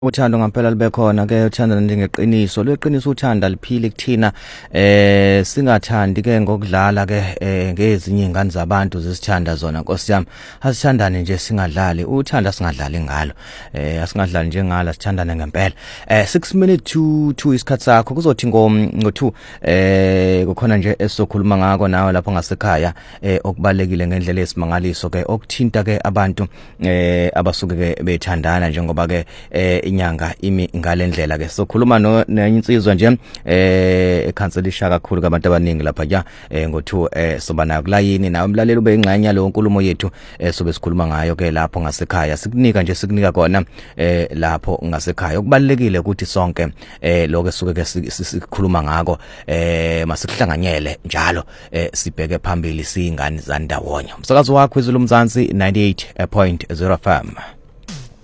Uthando ngempela libe khona ke uthando njengeqiniso leqiniso uthanda liphile kuthina singathandi ke ngokudlala ke ngezinye ingane zabantu zisithanda zona Nkosi yami asithandane nje singadlali uthanda singadlali ngalo asingadlali nje ngala sithandane ngempela 6 minutes to 2 isikhathi sakho kuzothi ngo2 kukhona nje esizokhuluma ngako nawe lapho ngasekhaya okubalekile ngendlela esimangaliso ke okuthinta ke abantu abasuke ke bethandana njengoba ke inyanga imi ngalendlela ke sokhuluma nensizwa nje ekhanselisha kakhulu kabantu abaningi lapha ja ngo2 soba nayo kulayini nawe umlaleli ube ingxenye lo nkulumo yethu sobe sikhuluma ngayo ke lapho ngasekhaya sikunika kona lapho ngasekhaya okubalekile ukuthi sonke lokho suke ke sikhuluma ngako masikuhlanganyele njalo sibheke phambili singane zandawonye umsakazo wakho izulu mzansi 98.0 FM